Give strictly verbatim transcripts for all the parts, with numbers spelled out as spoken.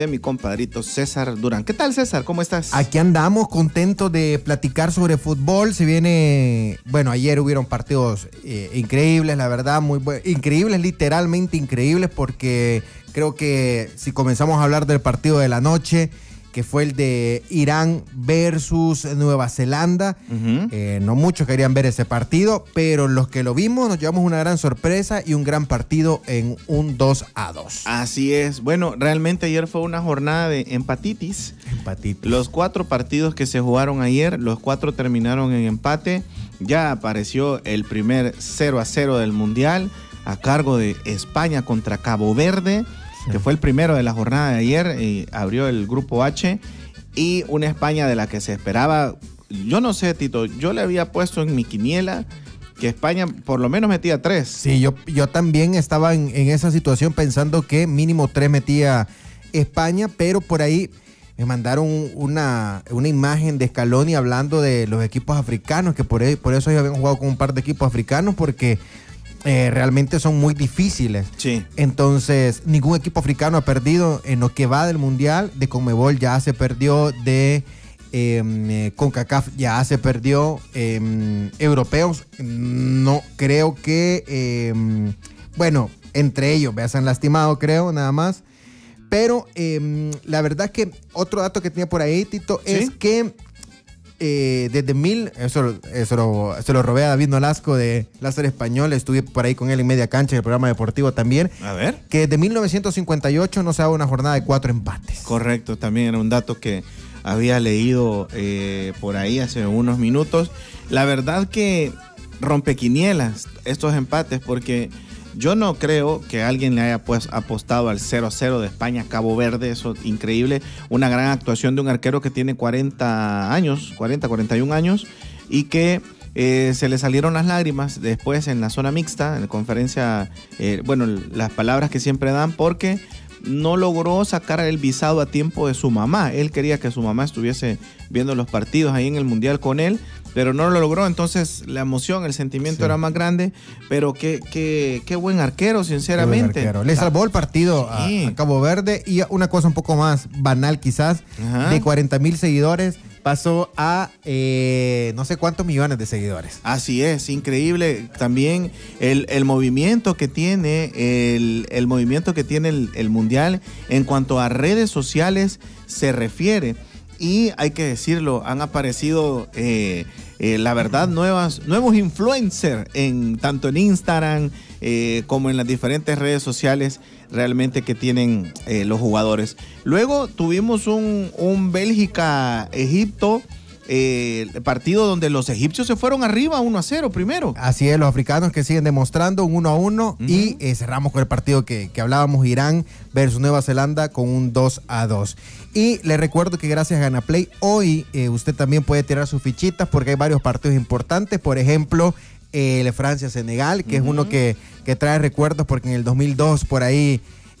de mi compadrito César Durán. ¿Qué tal, César? ¿Cómo estás? Aquí andamos contentos de platicar sobre fútbol. Se viene, bueno, ayer hubieron partidos eh, increíbles, la verdad, muy buenos, increíbles, literalmente increíbles, porque creo que si comenzamos a hablar del partido de la noche, que fue el de Irán versus Nueva Zelanda. Uh-huh. Eh, no muchos querían ver ese partido, pero los que lo vimos nos llevamos una gran sorpresa y un gran partido en un dos a dos. Así es. Bueno, realmente ayer fue una jornada de empatitis. Empatitis. Los cuatro partidos que se jugaron ayer, los cuatro terminaron en empate. Ya apareció el primer cero a cero del Mundial a cargo de España contra Cabo Verde, que fue el primero de la jornada de ayer, y abrió el grupo H, y una España de la que se esperaba, yo no sé, Tito, yo le había puesto en mi quiniela que España por lo menos metía tres. Sí, yo, yo también estaba en, en esa situación pensando que mínimo tres metía España, pero por ahí me mandaron una, una imagen de Scaloni hablando de los equipos africanos, que por, por eso ellos habían jugado con un par de equipos africanos, porque Eh, realmente son muy difíciles. Sí. Entonces, ningún equipo africano ha perdido en lo que va del Mundial. De Conmebol ya se perdió, de eh, CONCACAF ya se perdió. Eh, europeos, no, creo que, eh, bueno, entre ellos se han lastimado, creo, nada más. Pero eh, la verdad es que otro dato que tenía por ahí, Tito, ¿sí? Es que Eh, desde mil, eso, eso lo, se lo robé a David Nolasco de Láser Español, estuve por ahí con él en media cancha en el programa deportivo también. A ver. Que desde mil novecientos cincuenta y ocho no se daba una jornada de cuatro empates. Correcto, también era un dato que había leído eh, por ahí hace unos minutos. La verdad que rompequinielas estos empates, porque yo no creo que alguien le haya pues apostado al cero a cero de España Cabo Verde. Eso es increíble. Una gran actuación de un arquero que tiene cuarenta años, cuarenta, cuarenta y un años, y que eh, se le salieron las lágrimas después en la zona mixta, en la conferencia, eh, bueno, las palabras que siempre dan, porque no logró sacar el visado a tiempo de su mamá. Él quería que su mamá estuviese viendo los partidos ahí en el Mundial con él, pero no lo logró. Entonces la emoción, el sentimiento sí. era más grande, pero qué, qué, qué buen arquero, sinceramente. Buen arquero. Le salvó el partido sí. a, a Cabo Verde. Y una cosa un poco más banal quizás, ajá, de cuarenta mil seguidores pasó a eh, no sé cuántos millones de seguidores. Así es, increíble. También el, el movimiento que tiene el, el movimiento que tiene el, el Mundial en cuanto a redes sociales se refiere. Y hay que decirlo, han aparecido eh, eh, la verdad nuevas, nuevos influencers en tanto en Instagram eh, como en las diferentes redes sociales realmente que tienen eh, los jugadores. Luego tuvimos un, un Bélgica-Egipto, eh, partido donde los egipcios se fueron arriba uno a cero primero. Así es, los africanos que siguen demostrando un uno a uno, uh-huh. y eh, cerramos con el partido que, que hablábamos, Irán versus Nueva Zelanda, con un dos a dos. Y les recuerdo que gracias a Ganaplay hoy eh, usted también puede tirar sus fichitas porque hay varios partidos importantes. Por ejemplo, el eh, Francia-Senegal, que uh-huh. es uno que, que trae recuerdos porque en el dos mil dos por ahí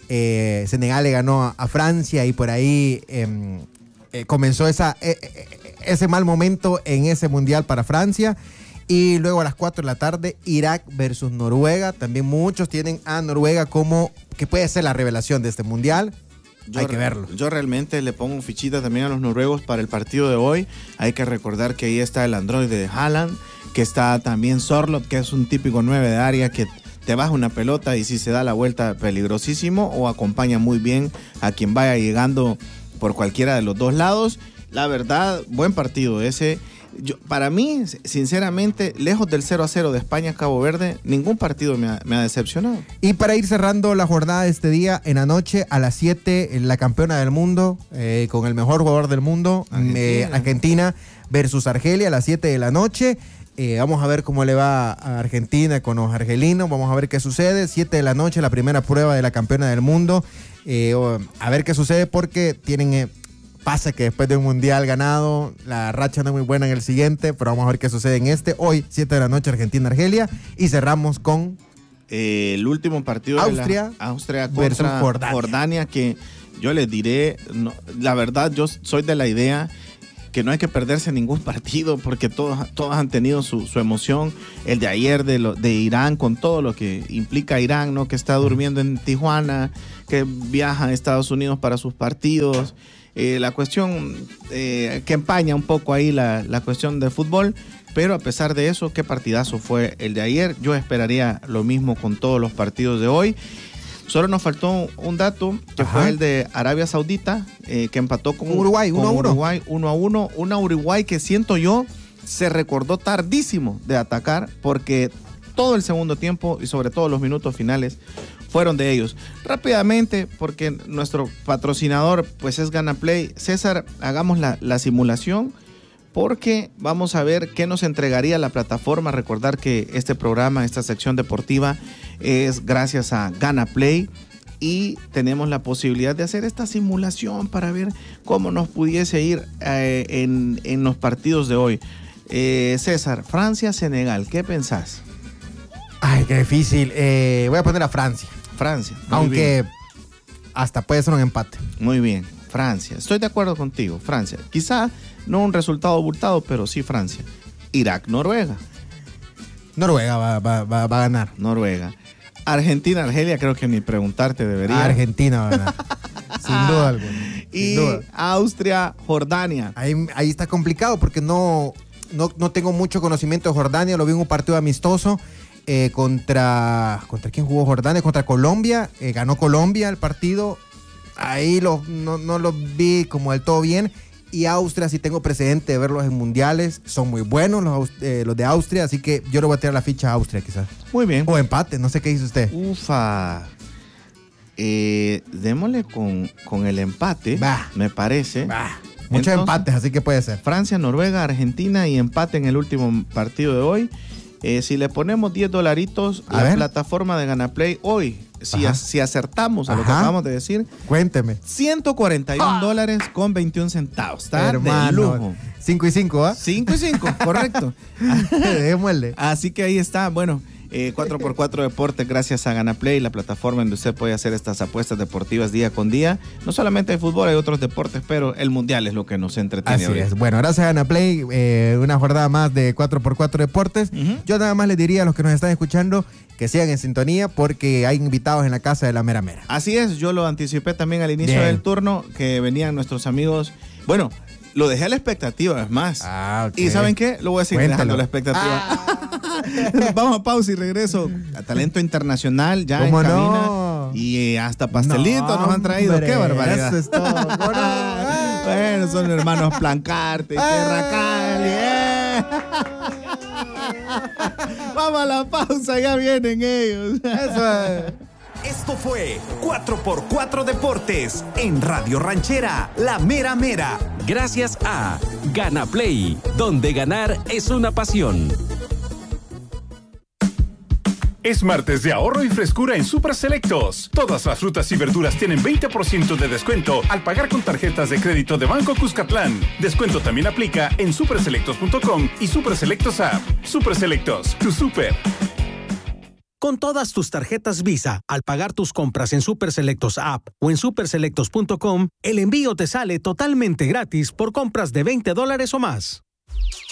eh, Senegal le ganó a, a Francia y por ahí eh, eh, comenzó esa, eh, eh, ese mal momento en ese mundial para Francia. Y luego a las cuatro de la tarde, Irak versus Noruega. También muchos tienen a Noruega como que puede ser la revelación de este mundial. Yo, hay que verlo. Yo realmente le pongo fichita también a los noruegos para el partido de hoy. Hay que recordar que ahí está el androide de Haaland, que está también Sorloth, que es un típico nueve de área que te baja una pelota y si se da la vuelta peligrosísimo, o acompaña muy bien a quien vaya llegando por cualquiera de los dos lados. La verdad, buen partido ese. Yo, para mí, sinceramente, lejos del cero a cero de España-Cabo Verde, ningún partido me ha, me ha decepcionado. Y para ir cerrando la jornada de este día, en la noche, a las siete, la campeona del mundo, eh, con el mejor jugador del mundo, Argentina, eh, Argentina versus Argelia, a las siete de la noche. Eh, vamos a ver cómo le va a Argentina con los argelinos, vamos a ver qué sucede. siete de la noche, la primera prueba de la campeona del mundo. Eh, a ver qué sucede porque tienen... Eh, Pasa que después de un mundial ganado, la racha no es muy buena en el siguiente, pero vamos a ver qué sucede en este. Hoy, siete de la noche, Argentina-Argelia. Y cerramos con... Eh, el último partido Austria, de la Austria contra Jordania. Jordania, que yo les diré, no, la verdad, yo soy de la idea que no hay que perderse ningún partido porque todos, todos han tenido su, su emoción. El de ayer de, lo, de Irán, con todo lo que implica Irán, ¿no? Que está durmiendo en Tijuana, que viaja a Estados Unidos para sus partidos. Eh, la cuestión eh, que empaña un poco ahí la, la cuestión de fútbol, pero a pesar de eso, qué partidazo fue el de ayer. Yo esperaría lo mismo con todos los partidos de hoy. Solo nos faltó un dato, que Ajá. fue el de Arabia Saudita, eh, que empató con Uruguay, con uno a uno. Uruguay uno a uno. Una Uruguay que siento yo se recordó tardísimo de atacar, porque todo el segundo tiempo y sobre todo los minutos finales fueron de ellos. Rápidamente, porque nuestro patrocinador pues es GanaPlay. César, hagamos la, la simulación, porque vamos a ver qué nos entregaría la plataforma. Recordar que este programa, esta sección deportiva, es gracias a GanaPlay y tenemos la posibilidad de hacer esta simulación para ver cómo nos pudiese ir eh, en, en los partidos de hoy. Eh, César, Francia-Senegal, ¿qué pensás? Ay, qué difícil. Eh, voy a poner a Francia. Francia. Aunque bien. Hasta puede ser un empate. Muy bien, Francia. Estoy de acuerdo contigo, Francia. Quizá no un resultado abultado, pero sí Francia. Irak-Noruega. Noruega va, va, va, va a ganar. Noruega. Argentina-Argelia, creo que ni preguntarte debería. Argentina va a ganar. Sin duda alguna. Y Austria-Jordania. Ahí, ahí está complicado porque no, no, no tengo mucho conocimiento de Jordania. Lo vi en un partido amistoso. Eh, contra ¿Contra quién jugó Jordania? Contra Colombia. Eh, ganó Colombia el partido. Ahí lo, no, no lo vi como del todo bien. Y Austria, sí tengo precedente de verlos en mundiales. Son muy buenos los, eh, los de Austria. Así que yo le voy a tirar la ficha a Austria, quizás. Muy bien. O empate, no sé qué dice usted. Ufa. Eh, démosle con, con el empate, bah. me parece. Bah. Muchos Entonces, empates, así que puede ser. Francia, Noruega, Argentina y empate en el último partido de hoy. Eh, si le ponemos diez dolaritos a, a la ver. plataforma de GanaPlay hoy, si, a, si acertamos a Ajá. lo que acabamos de decir, cuénteme. ciento cuarenta y un dólares con veintiún centavos. Está Hermano, de lujo. cinco y cinco, ¿ah? ¿eh? cinco y cinco, correcto. Démosle. Así que ahí está, bueno. Eh, cuatro por cuatro Deportes, gracias a GanaPlay, la plataforma donde usted puede hacer estas apuestas deportivas día con día. No solamente hay fútbol, hay otros deportes, pero el mundial es lo que nos entretiene. Así ahorita. es. Bueno, gracias a GanaPlay, eh, una jornada más de cuatro por cuatro Deportes. Uh-huh. Yo nada más les diría a los que nos están escuchando que sigan en sintonía porque hay invitados en la casa de la Mera Mera. Así es, yo lo anticipé también al inicio Bien. del turno, que venían nuestros amigos. Bueno, lo dejé a la expectativa, es más. Ah, okay. ¿Y saben qué? Lo voy a seguir Cuéntalo. dejando a la expectativa. Ah. Vamos a pausa y regreso. A talento internacional ya en cabina. No? Y hasta pastelitos no, nos han traído. Hombre, ¡qué barbaridad! Eso es todo. Bueno, son hermanos Plancarte y Tierra Cali. ¿eh? Vamos a la pausa, ya vienen ellos. Eso es. Esto fue cuatro por cuatro Deportes en Radio Ranchera, La Mera Mera. Gracias a GanaPlay, donde ganar es una pasión. Es martes de ahorro y frescura en Super Selectos. Todas las frutas y verduras tienen veinte por ciento de descuento al pagar con tarjetas de crédito de Banco Cuscatlán. Descuento también aplica en super selectos punto com y Super Selectos App. Super Selectos, tu super. Con todas tus tarjetas Visa, al pagar tus compras en Super Selectos App o en super selectos punto com, el envío te sale totalmente gratis por compras de veinte dólares o más.